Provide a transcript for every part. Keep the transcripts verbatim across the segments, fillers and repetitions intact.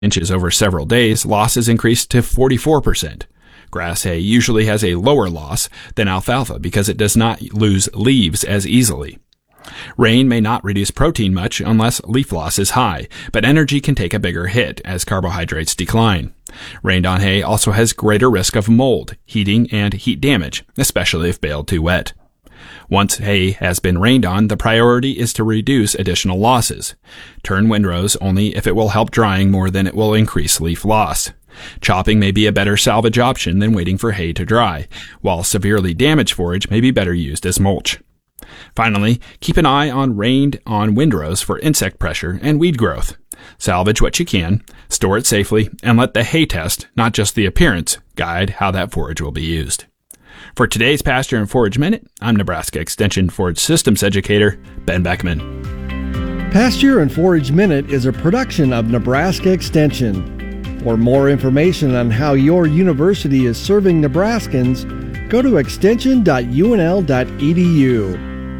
inches over several days, losses increase to forty-four percent. Grass hay usually has a lower loss than alfalfa because it does not lose leaves as easily. Rain may not reduce protein much unless leaf loss is high, but energy can take a bigger hit as carbohydrates decline. Rained-on hay also has greater risk of mold, heating, and heat damage, especially if baled too wet. Once hay has been rained on, the priority is to reduce additional losses. Turn windrows only if it will help drying more than it will increase leaf loss. Chopping may be a better salvage option than waiting for hay to dry, while severely damaged forage may be better used as mulch. Finally, keep an eye on rained-on windrows for insect pressure and weed growth. Salvage what you can, store it safely, and let the hay test, not just the appearance, guide how that forage will be used. For today's Pasture and Forage Minute, I'm Nebraska Extension Forage Systems Educator Ben Beckman. Pasture and Forage Minute is a production of Nebraska Extension. For more information on how your university is serving Nebraskans, go to extension dot u n l dot e d u.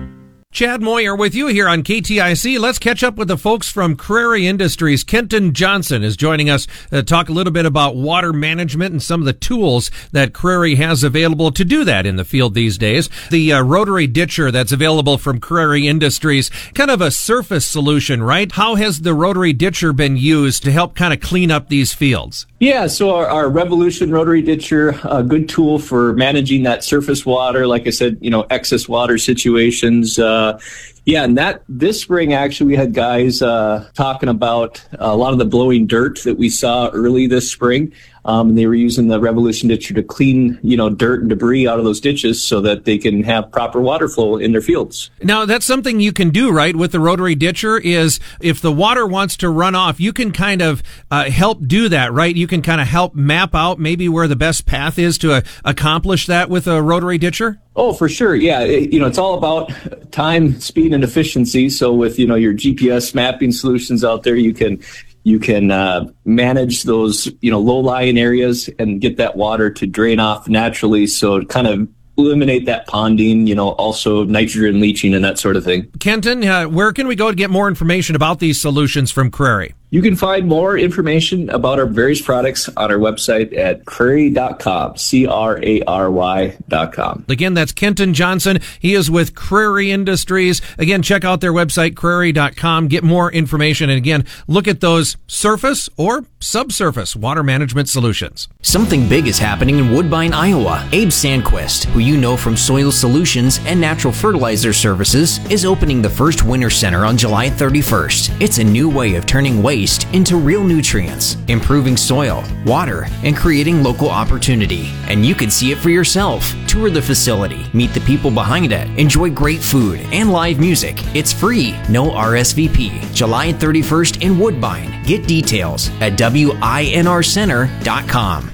Chad Moyer with you here on K T I C. Let's catch up with the folks from Crary Industries. Kenton Johnson is joining us to talk a little bit about water management and some of the tools that Crary has available to do that in the field these days. The uh, rotary ditcher that's available from Crary Industries, kind of a surface solution, right? How has the rotary ditcher been used to help kind of clean up these fields? Yeah, so our, our Revolution Rotary Ditcher, a good tool for managing that surface water, like I said, you know, excess water situations. Uh, yeah, and that this spring, actually, we had guys uh, talking about a lot of the blowing dirt that we saw early this spring. Um, and they were using the Revolution Ditcher to clean, you know, dirt and debris out of those ditches so that they can have proper water flow in their fields. Now, that's something you can do, right, with the rotary ditcher, is if the water wants to run off, you can kind of uh, help do that, right? You can kind of help map out maybe where the best path is to uh, accomplish that with a rotary ditcher? Oh, for sure. Yeah. It, you know, it's all about time, speed, and efficiency. So with, you know, your G P S mapping solutions out there, you can You can uh, manage those, you know, low-lying areas and get that water to drain off naturally. So kind of eliminate that ponding, you know, also nitrogen leaching and that sort of thing. Kenton, uh, where can we go to get more information about these solutions from Crary? You can find more information about our various products on our website at crary dot com, C R A R Y dot com. Again, that's Kenton Johnson. He is with Crary Industries. Again, check out their website, crary dot com. Get more information. And again, look at those surface or subsurface water management solutions. Something big is happening in Woodbine, Iowa. Abe Sandquist, who you know from Soil Solutions and Natural Fertilizer Services, is opening the first Winter Center on July thirty-first. It's a new way of turning waste into real nutrients, improving soil, water, and creating local opportunity. And you can see it for yourself. Tour the facility, meet the people behind it, enjoy great food and live music. It's free, no R S V P. July thirty-first in Woodbine. Get details at W I N R center dot com.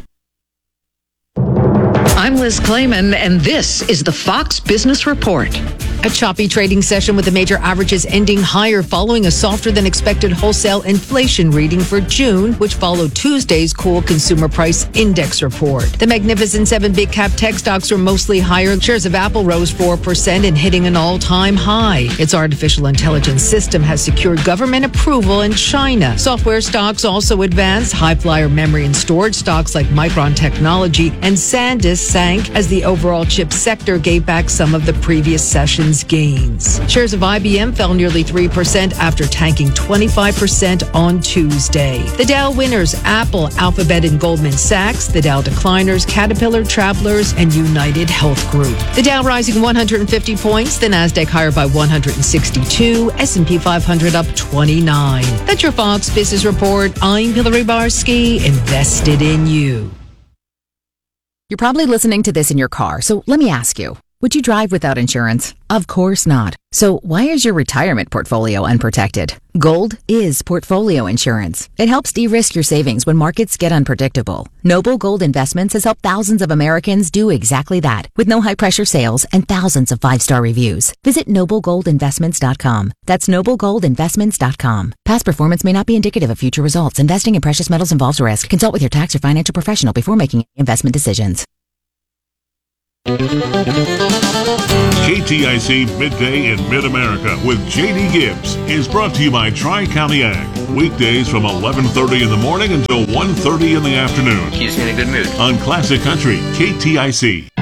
I'm Liz Clayman, and this is the Fox Business Report. A choppy trading session with the major averages ending higher following a softer than expected wholesale inflation reading for June, which followed Tuesday's cool consumer price index report. The Magnificent Seven big cap tech stocks are mostly higher. Shares of Apple rose four percent and hitting an all-time high. Its artificial intelligence system has secured government approval in China. Software stocks also advanced. High flyer memory and storage stocks like Micron Technology and SanDisk sank as the overall chip sector gave back some of the previous session's gains. Shares of I B M fell nearly three percent after tanking twenty-five percent on Tuesday. The Dow winners, Apple, Alphabet, and Goldman Sachs. The Dow decliners, Caterpillar, Travelers, and United Health Group. The Dow rising one hundred fifty points, the Nasdaq higher by one hundred sixty-two, S and P five hundred up twenty-nine. That's your Fox Business Report. I'm Hillary Barsky, invested in you. You're probably listening to this in your car, so let me ask you, would you drive without insurance? Of course not. So why is your retirement portfolio unprotected? Gold is portfolio insurance. It helps de-risk your savings when markets get unpredictable. Noble Gold Investments has helped thousands of Americans do exactly that, with no high-pressure sales and thousands of five-star reviews. Visit noble gold investments dot com. That's noble gold investments dot com. Past performance may not be indicative of future results. Investing in precious metals involves risk. Consult with your tax or financial professional before making investment decisions. K T I C Midday in Mid-America with J D Gibbs is brought to you by Tri-County Ag. Weekdays from eleven thirty in the morning until one thirty in the afternoon. Keeps me in a good mood. On Classic Country, K T I C.